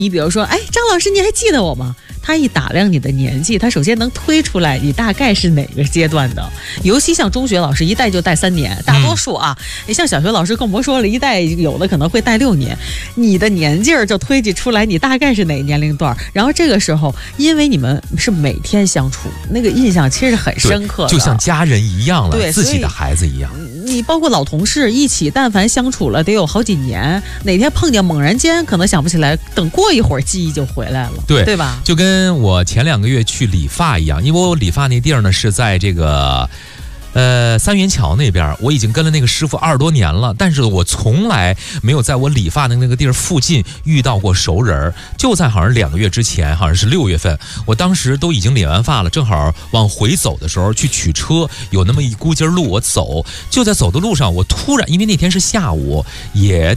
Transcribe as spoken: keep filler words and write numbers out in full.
你比如说，哎，张老师，你还记得我吗？他一打量你的年纪，他首先能推出来你大概是哪个阶段的。尤其像中学老师一带就带三年，大多数啊，你、嗯、像小学老师更别说了，一带有的可能会带六年。你的年纪儿就推挤出来你大概是哪个年龄段，然后这个时候，因为你们是每天相处，那个印象其实很深刻的， 就像家人一样了， 对， 自己的孩子一样。 你包括老同事一起，但凡相处了得有好几年，哪天碰见猛然间可能想不起来，等过一会儿记忆就回来了， 对对吧？ 就跟我前两个月去理发一样，因为我理发那地儿呢是在这个呃三元桥那边，我已经跟了那个师傅二十多年了，但是我从来没有在我理发的那个地儿附近遇到过熟人。就在好像两个月之前，好像是六月份，我当时都已经理完发了，正好往回走的时候去取车，有那么一股劲路我走，就在走的路上，我突然因为那天是下午，也